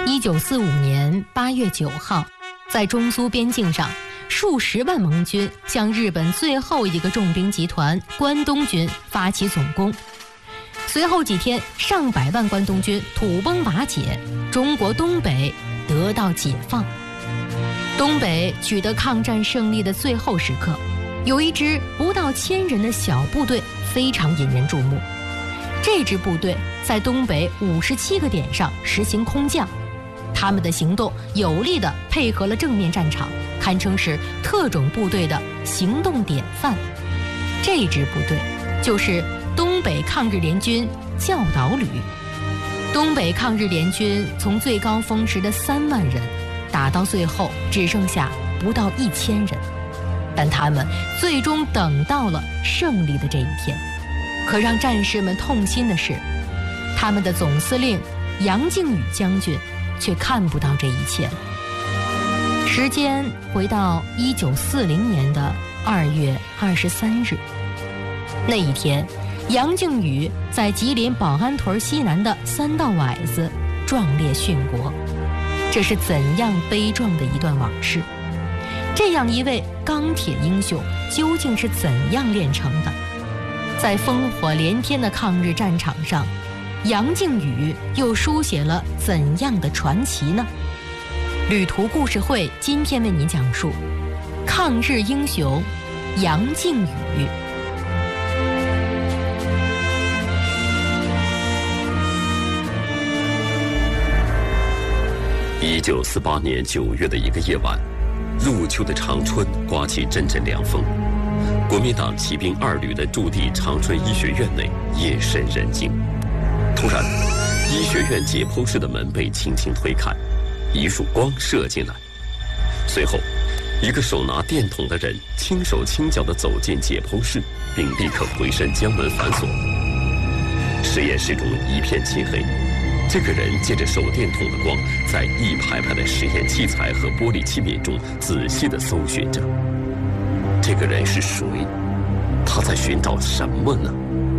1945年8月9号，在中苏边境上，数十万盟军向日本最后一个重兵集团关东军发起总攻。随后几天，上百万关东军土崩瓦解，中国东北得到解放。东北取得抗战胜利的最后时刻，有一支不到1000人的小部队非常引人注目。这支部队在东北57个点上实行空降，他们的行动有力地配合了正面战场，堪称是特种部队的行动典范。这支部队就是东北抗日联军教导旅。东北抗日联军从最高峰时的3万人打到最后只剩下不到1000人，但他们最终等到了胜利的这一天。可让战士们痛心的是，他们的总司令杨靖宇将军却看不到这一切了。时间回到1940年的2月23日，那一天，杨靖宇在吉林保安屯西南的3道崴子壮烈殉国。这是怎样悲壮的一段往事？这样一位钢铁英雄究竟是怎样炼成的？在烽火连天的抗日战场上，杨靖宇又书写了怎样的传奇呢？旅途故事会今天为您讲述抗日英雄杨靖宇。 1948年9月的一个夜晚，入秋的长春刮起阵阵凉风。国民党骑兵2旅的驻地长春医学院内夜深人静。突然，医学院解剖室的门被轻轻推开，一束光射进来。随后，一个手拿电筒的人轻手轻脚地走进解剖室，并立刻回身将门反锁。实验室中一片漆黑。这个人借着手电筒的光，在一排排的实验器材和玻璃器皿中仔细地搜寻着。这个人是谁？他在寻找什么呢？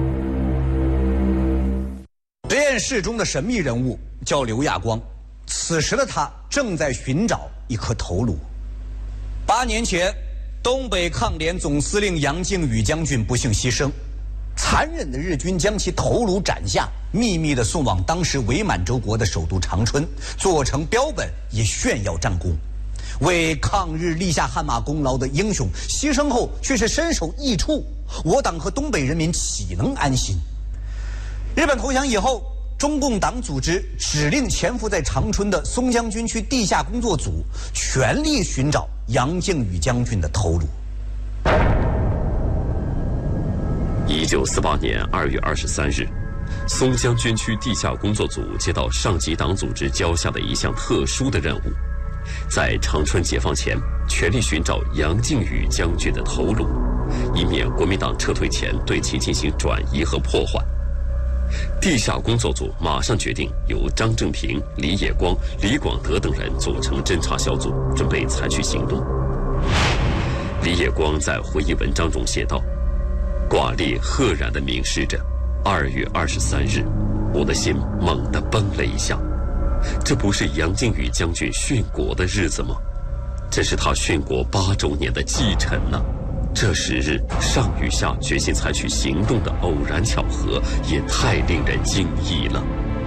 实验室中的神秘人物叫刘亚光，此时的他正在寻找一颗头颅。8年前，东北抗联总司令杨靖宇将军不幸牺牲，残忍的日军将其头颅斩下，秘密地送往当时伪满洲国的首都长春，做成标本以炫耀战功。为抗日立下汗马功劳的英雄牺牲后却是身首异处，我党和东北人民岂能安心？日本投降以后，中共党组织指令潜伏在长春的松江军区地下工作组全力寻找杨靖宇将军的头颅。 1948年2月23日，松江军区地下工作组接到上级党组织交下的一项特殊的任务，在长春解放前全力寻找杨靖宇将军的头颅，以免国民党撤退前对其进行转移和破坏。地下工作组马上决定由张正平、李野光、李广德等人组成侦察小组，准备采取行动。李野光在回忆文章中写道：挂历赫然地明示着2月23日，我的心猛地崩了一下。这不是杨靖宇将军殉国的日子吗？这是他殉国8周年的忌辰呢。这时日上与下决心采取行动的偶然巧合，也太令人惊异了。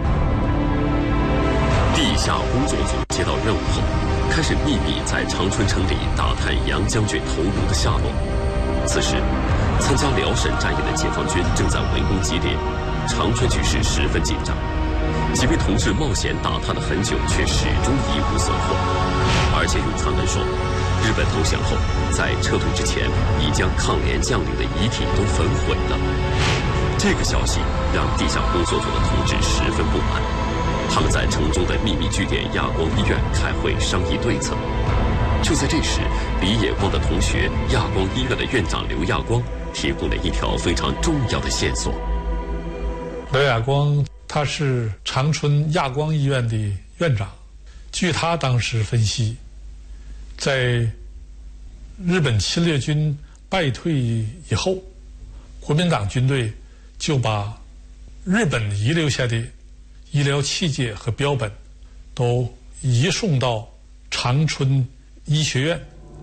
地下工作组接到任务后，开始秘密在长春城里打探杨将军头颅的下落。此时，参加辽沈战役的解放军正在围攻激烈，长春局势十分紧张。几位同志冒险打探了很久，却始终一无所获。而且有传闻说，日本投降后，在撤退之前已将抗联将领的遗体都焚毁了。这个消息让地下工作组的同志十分不满，他们在城中的秘密据点亚光医院开会商议对策。就在这时，李野光的同学亚光医院的院长刘亚光提供了一条非常重要的线索。 刘亚光他是长春亚光医院的院长，据他当时分析，在日本侵略军败退以后，国民党军队就把日本遗留下的医疗器械和标本都移送到长春医学院。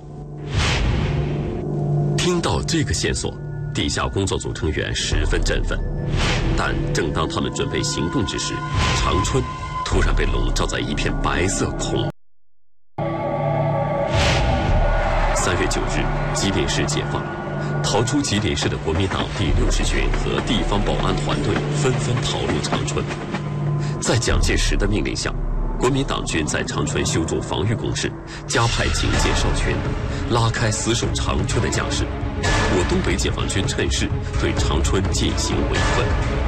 听到这个线索，地下工作组成员十分振奋。但正当他们准备行动之时，长春突然被笼罩在一片白色恐。3月9日，吉林市解放，逃出吉林市的国民党第60军和地方保安团队纷纷逃入长春。在蒋介石的命令下，国民党军在长春修筑防御工事，加派警戒哨群，拉开死守长春的架势。我东北解放军趁势对长春进行围困。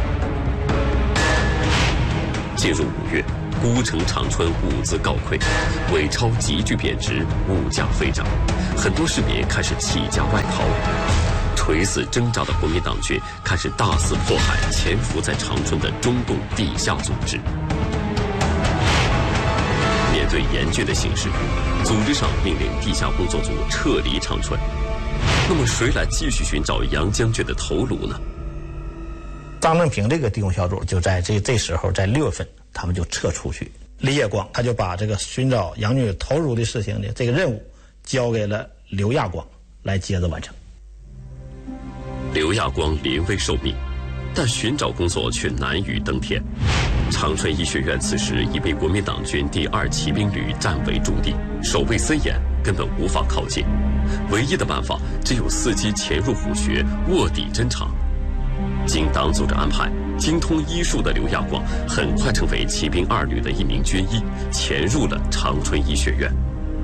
进入5月，孤城长春物资告溃，伪钞急剧贬值，物价飞涨，很多市民开始弃家外逃。垂死挣扎的国民党军开始大肆迫害潜伏在长春的中共地下组织。面对严峻的形势，组织上命令地下工作组撤离长春。那么谁来继续寻找杨将军的头颅呢？ 张正平这个地工小组就在这时候，在6月份，他们就撤出去。李业光他就把这个寻找杨军头颅的事情的这个任务交给了刘亚光来接着完成。 刘亚光临危受命，但寻找工作却难于登天。长春医学院此时已被国民党军第2骑兵旅占为驻地，守卫森严，根本无法靠近。唯一的办法只有伺机潜入虎穴，卧底侦查。经党组织安排，精通医术的刘亚光很快成为骑兵2旅的一名军医，潜入了长春医学院。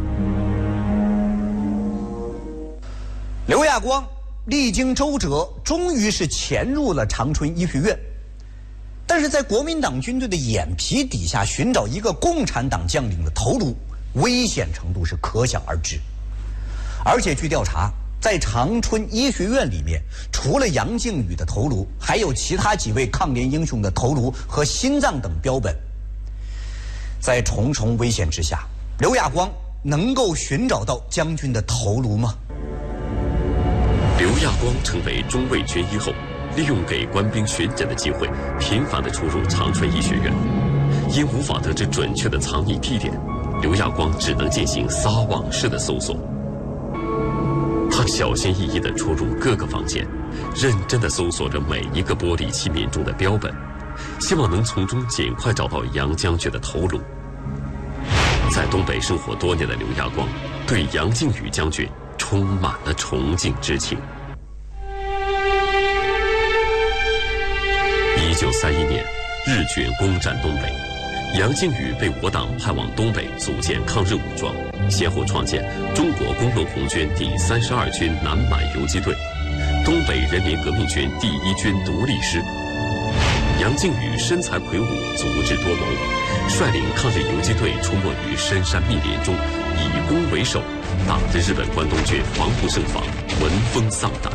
刘亚光历经周折，终于是潜入了长春医学院。但是在国民党军队的眼皮底下寻找一个共产党将领的头颅，危险程度是可想而知。而且据调查，在长春医学院里面，除了杨靖宇的头颅，还有其他几位抗联英雄的头颅和心脏等标本。在重重危险之下，刘亚光能够寻找到将军的头颅吗？ 刘亚光成为中尉军医后，利用给官兵巡诊的机会，频繁地出入长春医学院。因无法得知准确的藏匿地点，刘亚光只能进行撒网式的搜索。他小心翼翼地出入各个房间，认真地搜索着每一个玻璃器皿中的标本，希望能从中尽快找到杨将军的头颅。在东北生活多年的刘亚光，对杨靖宇将军充满了崇敬之情。1931年，日军攻占东北，杨靖宇被我党派往东北组建抗日武装，先后创建中国工农红军第32军南满游击队、东北人民革命军第1军独立师。杨靖宇身材魁梧，足智多谋，率领抗日游击队出没于深山密林中，以攻为守，打得日本关东军防不胜防，闻风丧胆。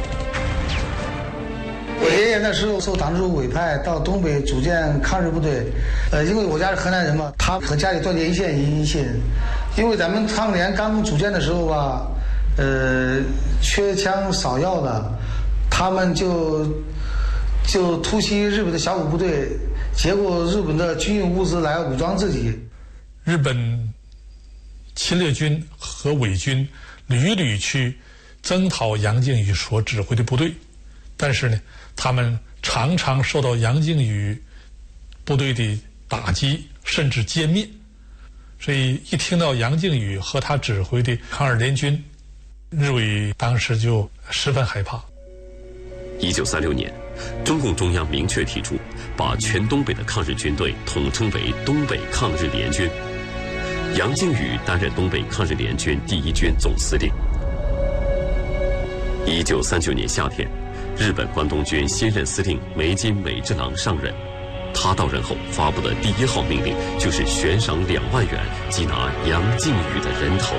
我爷爷那时候受党支部委派到东北组建抗日部队，因为我家是河南人嘛，他和家里断绝一切音信。因为咱们抗联刚组建的时候吧，缺枪少药的，他们就突袭日本的小股部队，结果日本的军用物资来武装自己。 日本侵略军和伪军屡屡去征讨杨靖宇所指挥的部队，但是呢，他们常常受到杨靖宇部队的打击，甚至歼灭。所以一听到杨靖宇和他指挥的抗日联军，日伪当时就十分害怕。 1936年，中共中央明确提出，把全东北的抗日军队统称为东北抗日联军。杨靖宇担任东北抗日联军第1军总司令。1939年夏天，日本关东军新任司令梅津美治郎上任，他到任后发布的第1号命令就是悬赏2万元缉拿杨靖宇的人头。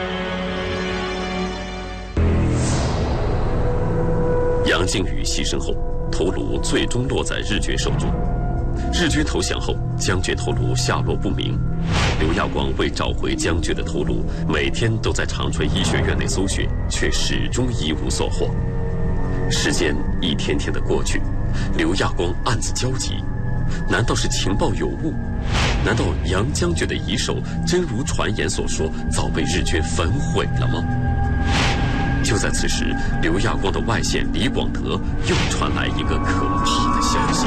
杨靖宇牺牲后，头颅最终落在日军手中。日军投降后，将军头颅下落不明。刘亚光为找回将军的头颅，每天都在长春医学院内搜寻，却始终一无所获。时间一天天的过去，刘亚光暗自焦急，难道是情报有误？ 难道杨将军的遗首真如传言所说，早被日军焚毁了吗？就在此时，刘亚光的外线李广德又传来一个可怕的消息。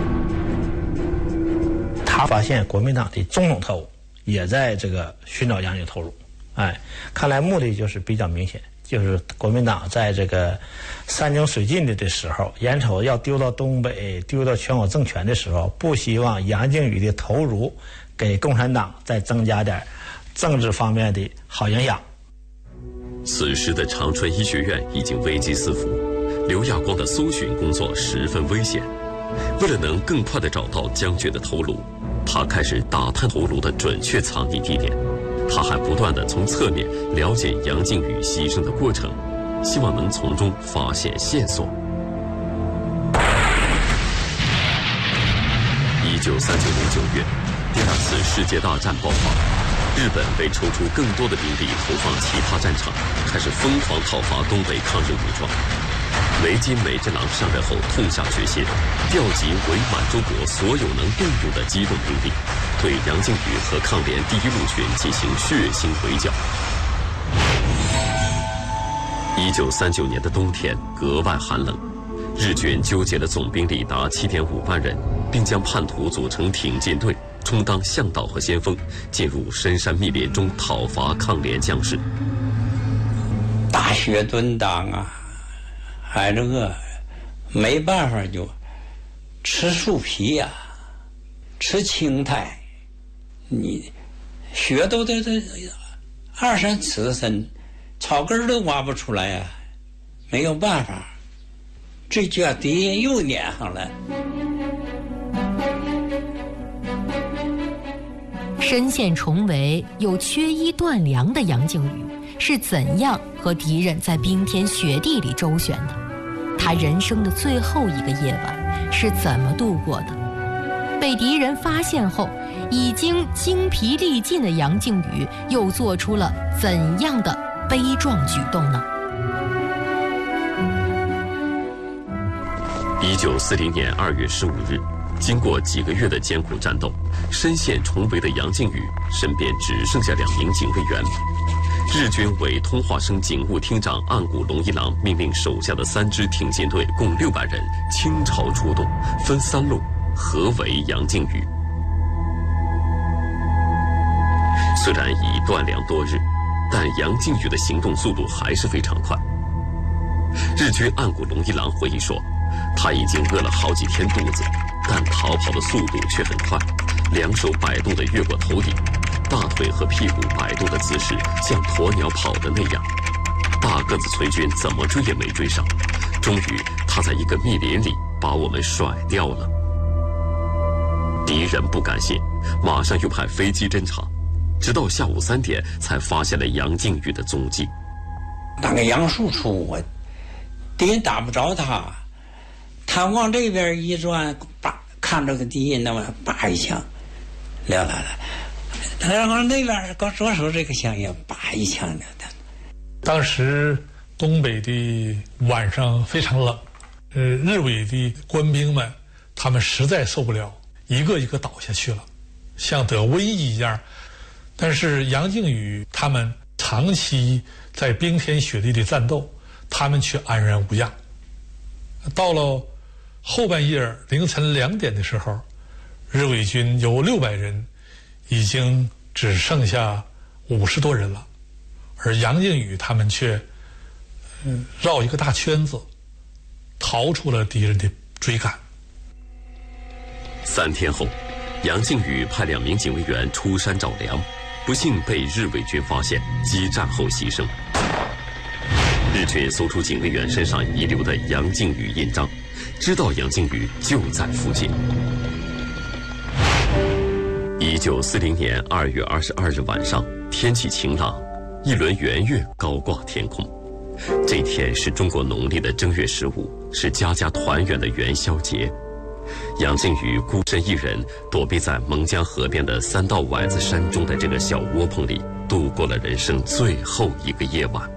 他发现国民党的中统特务也在这个寻找杨靖头颅，看来目的就是比较明显，就是国民党在这个山穷水尽的时候，眼瞅要丢到东北、丢到全国政权的时候，不希望杨靖宇的头颅给共产党再增加点政治方面的好影响。 此时的长春医学院已经危机四伏，刘亚光的搜寻工作十分危险。为了能更快地找到将军的头颅，他开始打探头颅的准确藏匿地点。他还不断地从侧面了解杨靖宇牺牲的过程，希望能从中发现线索。1939年9月，第二次世界大战爆发。日本为抽出更多的兵力投放其他战场，开始疯狂讨伐东北抗日武装。维金美治郎上任后痛下决心，调集伪满洲国所有能动用的机动兵力，对杨靖宇和抗联第一路军进行血腥围剿。1939年的冬天格外寒冷，日军纠结了总兵力达7.5万人，并将叛徒组成挺进队，充当向导和先锋，进入深山密林中讨伐抗联将士。 大雪蹲裆啊，挨着饿，没办法就吃树皮呀，吃青苔，你雪都2-3尺深，草根都挖不出来呀，没有办法，这叫敌人又撵上了。 身陷重围又缺衣断粮的杨靖宇是怎样和敌人在冰天雪地里周旋的？他人生的最后一个夜晚是怎么度过的？被敌人发现后，已经精疲力尽的杨靖宇又做出了怎样的悲壮举动呢 ？1940年2月15日，经过几个月的艰苦战斗，身陷重围的杨靖宇身边只剩下2名警卫员。日军伪通化省警务厅长岸谷龙一郎命令手下的3支挺进队共600人倾巢出动，分3路合围杨靖宇。虽然已断粮多日，但杨靖宇的行动速度还是非常快。日军岸谷龙一郎回忆说，他已经饿了好几天肚子，但逃跑的速度却很快，2手摆动地越过头顶，大腿和屁股摆动的姿势像鸵鸟跑的那样。大个子崔军怎么追也没追上，终于他在一个密林里把我们甩掉了。敌人不甘心，马上又派飞机侦察，直到下午3点才发现了杨靖宇的踪迹。 那个杨树处，我敌人打不着他，他往这边一转，叭，看着个敌人，那么叭一枪，撂来了。然后那边搞左手这个枪也叭一枪的。 当时东北的晚上非常冷，日伪的官兵们他们实在受不了，一个一个倒下去了，像得瘟疫一样。但是杨靖宇他们长期在冰天雪地里战斗，他们却安然无恙。到了后半夜凌晨2点的时候，日伪军有600人，已经只剩下50多人了，而杨靖宇他们却绕一个大圈子，逃出了敌人的追赶。 3天后，杨靖宇派2名警卫员出山找粮，不幸被日伪军发现，激战后牺牲。日军搜出警卫员身上遗留的杨靖宇印章，知道杨靖宇就在附近。1940年2月22日晚上，天气晴朗，一轮圆月高挂天空。这天是中国农历的正月15，是家家团圆的元宵节。杨靖宇孤身一人躲避在蒙江河边的3道崴子山中的这个小窝棚里，度过了人生最后一个夜晚。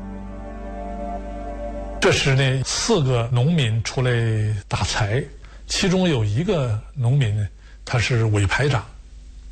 这时呢，4个农民出来打柴，其中有一个农民呢，他是伪排长，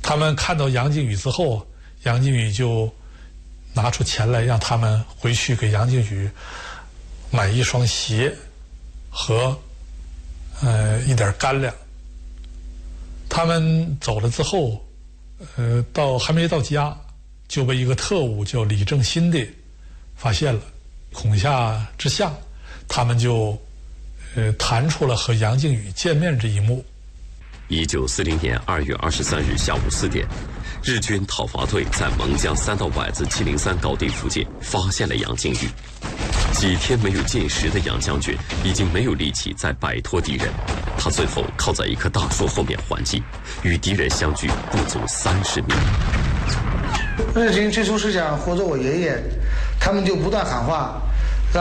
他们看到杨靖宇之后，杨靖宇就拿出钱来，让他们回去给杨靖宇买一双鞋和一点干粮。他们走了之后，还没到家，就被一个特务叫李正新的发现了，恐吓之下，他们就谈出了和杨靖宇见面这一幕。 1940年2月23日下午4点，日军讨伐队在蒙江3道拐子703高地附近发现了杨靖宇。几天没有进食的杨将军已经没有力气再摆脱敌人，他最后靠在一棵大树后面还击，与敌人相距不足30米。 日军最初是想活捉我爷爷，他们就不断喊话，